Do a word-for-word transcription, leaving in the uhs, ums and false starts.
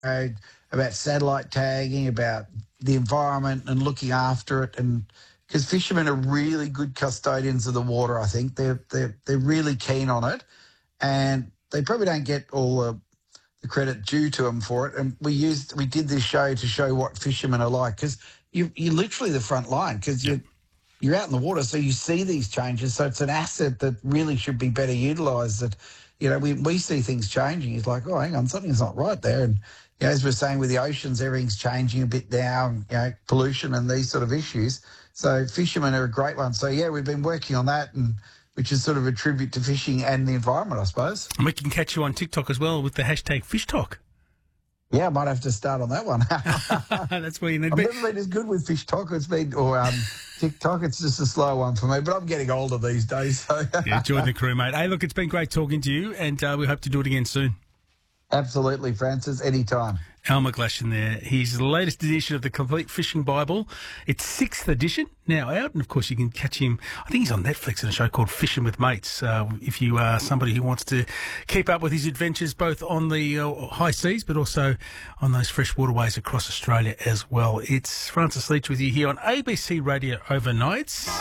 about satellite tagging, about the environment and looking after it. And because fishermen are really good custodians of the water, I think they're they're they're really keen on it, and they probably don't get all the, the credit due to them for it. And we used we did this show to show what fishermen are like, because you you're literally the front line, because you. You're out in the water, so you see these changes. So it's an asset that really should be better utilised. That, you know, we we see things changing. It's like, oh, hang on, something's not right there. And, you know, as we're saying with the oceans, everything's changing a bit now, and, you know, pollution and these sort of issues. So fishermen are a great one. So, yeah, we've been working on that, and which is sort of a tribute to fishing and the environment, I suppose. And we can catch you on TikTok as well with the hashtag Fish Talk. Yeah, I might have to start on that one. That's where you need to I've be. never been as good with Fish Talk. It's been, or um, TikTok. It's just a slow one for me, but I'm getting older these days. So Yeah, join the crew, mate. Hey, look, it's been great talking to you, and uh, we hope to do it again soon. Absolutely, Francis. Anytime. Al McGlashan there. He's the latest edition of the Complete Fishing Bible. It's sixth edition now out, and of course you can catch him. I think he's on Netflix in a show called Fishing with Mates. Uh, if you are somebody who wants to keep up with his adventures both on the uh, high seas but also on those fresh waterways across Australia as well. It's Francis Leach with you here on A B C Radio Overnights.